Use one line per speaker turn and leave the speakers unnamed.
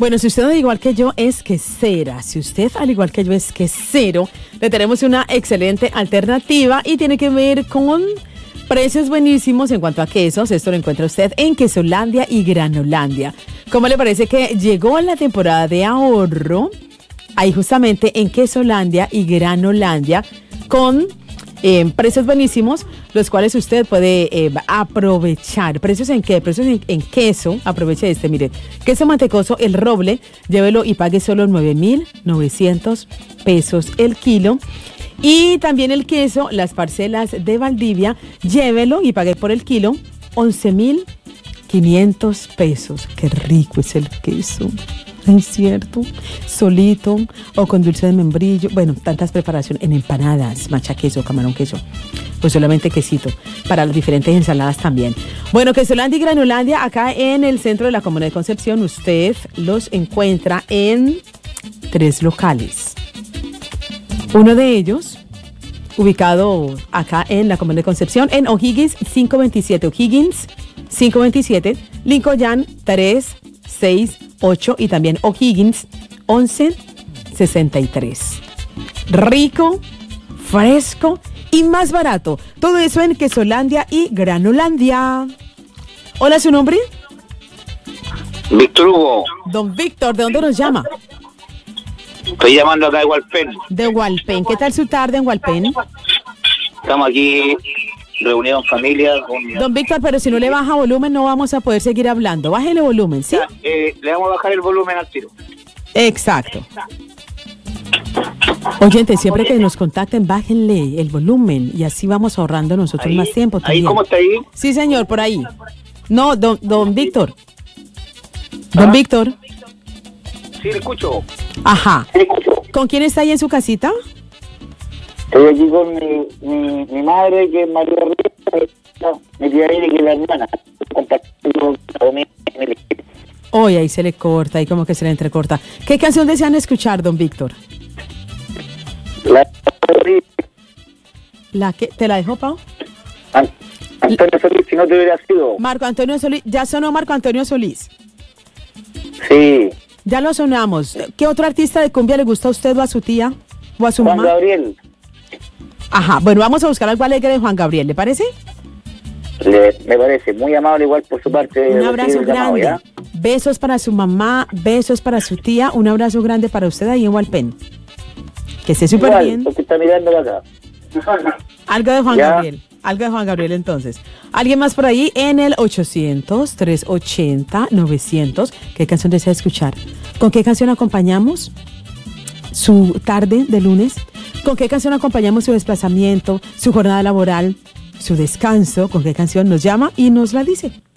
Bueno, si usted al igual que yo es quesera, si usted al igual que yo es quesero, le tenemos una excelente alternativa y tiene que ver con precios buenísimos en cuanto a quesos. Esto lo encuentra usted en Quesolandia y Granolandia. ¿Cómo le parece que llegó la temporada de ahorro? Ahí justamente en Quesolandia y Granolandia con precios buenísimos, los cuales usted puede aprovechar. ¿Precios en qué? Precios en queso. Aproveche este, mire. Queso mantecoso, el roble, llévelo y pague solo 9.900 pesos el kilo. Y también el queso, las parcelas de Valdivia, llévelo y pague por el kilo 11.500 pesos. Qué rico es el queso. ¿Es cierto? Solito o con dulce de membrillo. Bueno, tantas preparaciones en empanadas, macha queso, camarón queso. Pues solamente quesito. Para las diferentes ensaladas también. Bueno, Quesolandia y Granolandia, acá en el centro de la Comuna de Concepción, usted los encuentra en 3 locales. Uno de ellos, ubicado acá en la Comuna de Concepción, en O'Higgins 527. O'Higgins 527, Lincoln 368 y también O'Higgins 1163. Rico, fresco y más barato. Todo eso en Quesolandia y Granolandia. Hola, ¿su nombre?
Víctor Hugo.
Don Víctor, ¿de dónde nos llama?
Estoy llamando acá de Hualpén.
De Hualpén. ¿Qué tal su tarde en Hualpén?
Estamos aquí reunidos en familia.
Don Víctor, pero si no le baja volumen no vamos a poder seguir hablando. Bájele volumen, ¿sí?
Le vamos a bajar el volumen al tiro.
Exacto. Oyente, siempre que nos contacten, bájenle el volumen y así vamos ahorrando nosotros
Ahí,
más tiempo también.
¿Ahí cómo está ahí?
Sí, señor, por ahí. No, don Víctor. Don Víctor.
Sí, le escucho.
Ajá.
Sí, le escucho.
¿Con quién está ahí en su casita?
Estoy aquí con mi madre, que es María Rivera, mi tía Irene, que es la hermana.
Oye, ahí se le corta, ahí como que se le entrecorta. ¿Qué canción desean escuchar, don Víctor? ¿La que te la dejó, Pau?
Antonio Solís, si no te hubiera sido.
Marco Antonio Solís, ya sonó Marco Antonio Solís.
Sí.
Ya lo sonamos. ¿Qué otro artista de cumbia le gusta a usted o a su tía? ¿O a su
Juan
mamá?
Gabriel.
Ajá, bueno, vamos a buscar algo alegre de Juan Gabriel, ¿le parece?
Me parece muy amable igual por su parte.
Un abrazo grande.
¿Ya?
Besos para su mamá, besos para su tía. Un abrazo grande para usted ahí en Hualpén. Que esté súper
Igual,
bien.
porque está mirando para acá.
Algo de Juan
Ya.
Gabriel. Algo de Juan Gabriel entonces. ¿Alguien más por ahí? En el 800-380-900. ¿Qué canción desea escuchar? ¿Con qué canción acompañamos su tarde de lunes? ¿Con qué canción acompañamos su desplazamiento, su jornada laboral, su descanso? ¿Con qué canción nos llama y nos la dice?